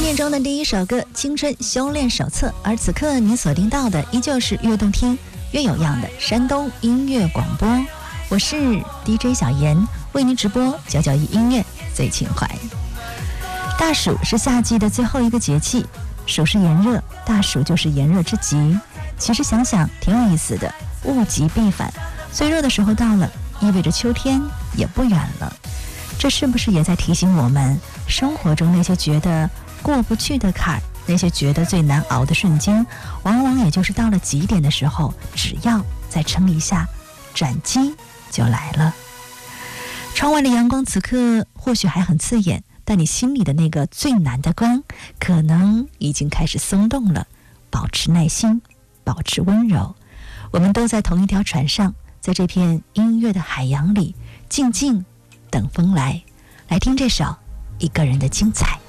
点钟的第一首歌《青春修炼手册》，而此刻你锁定到的依旧是越动听越有样的山东音乐广播。我是 DJ 小妍，为您直播991音乐最情怀。大暑是夏季的最后一个节气，暑是炎热，大暑就是炎热之极。其实想想挺有意思的，物极必反，最热的时候到了，意味着秋天也不远了。这是不是也在提醒我们，生活中那些觉得过不去的坎儿，那些觉得最难熬的瞬间，往往也就是到了极点的时候，只要再撑一下，转机就来了。窗外的阳光此刻或许还很刺眼，但你心里的那个最难的关，可能已经开始松动了。保持耐心，保持温柔，我们都在同一条船上，在这片音乐的海洋里，静静等风来。来听这首《一个人的精彩》。